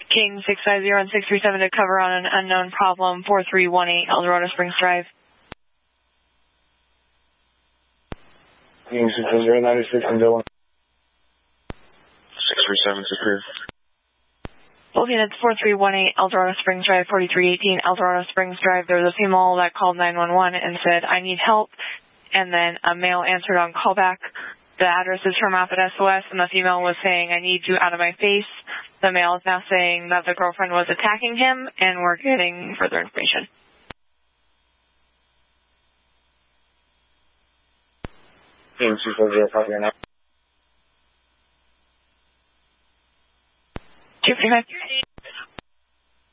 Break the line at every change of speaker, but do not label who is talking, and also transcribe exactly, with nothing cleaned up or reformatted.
King six five zero and six three seven to cover on an unknown problem, four three one eight Eldorado Springs Drive.
King six five zero, ninety-six and Dylan. six three seven is approved.
Both units, four three one eight Eldorado Springs Drive, forty-three eighteen Eldorado Springs Drive. There was a female that called nine one one and said, I need help. And then a male answered on callback. The address is from Rapid S O S, and the female was saying, I need you out of my face. The male is now saying that the girlfriend was attacking him, and we're getting further information.
King two four zero, copy now.
two three five.